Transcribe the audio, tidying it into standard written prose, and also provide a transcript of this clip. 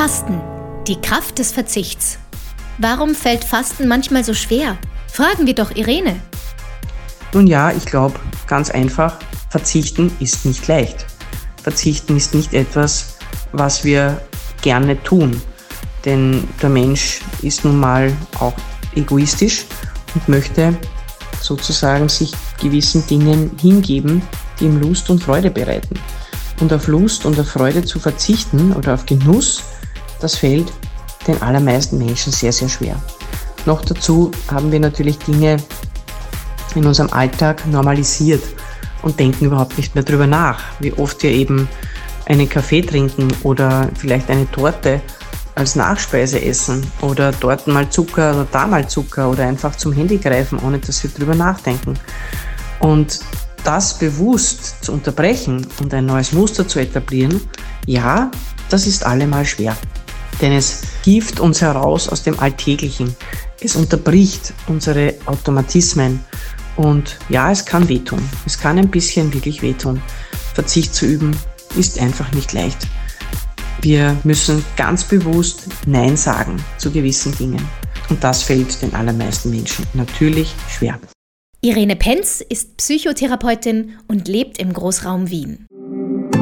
Fasten, die Kraft des Verzichts. Warum fällt Fasten manchmal so schwer? Fragen wir doch Irene. Nun ja, ich glaube, ganz einfach, Verzichten ist nicht leicht. Verzichten ist nicht etwas, was wir gerne tun. Denn der Mensch ist nun mal auch egoistisch und möchte sozusagen sich gewissen Dingen hingeben, die ihm Lust und Freude bereiten. Und auf Lust und auf Freude zu verzichten oder auf Genuss, das fällt den allermeisten Menschen sehr, sehr schwer. Noch dazu haben wir natürlich Dinge in unserem Alltag normalisiert und denken überhaupt nicht mehr drüber nach, wie oft wir eben einen Kaffee trinken oder vielleicht eine Torte als Nachspeise essen oder dort mal Zucker oder da mal Zucker oder einfach zum Handy greifen, ohne dass wir drüber nachdenken. Und das bewusst zu unterbrechen und ein neues Muster zu etablieren, ja, das ist allemal schwer. Denn es hieft uns heraus aus dem Alltäglichen. Es unterbricht unsere Automatismen. Und ja, es kann wehtun. Es kann ein bisschen wirklich wehtun. Verzicht zu üben ist einfach nicht leicht. Wir müssen ganz bewusst Nein sagen zu gewissen Dingen. Und das fällt den allermeisten Menschen natürlich schwer. Irene Penz ist Psychotherapeutin und lebt im Großraum Wien.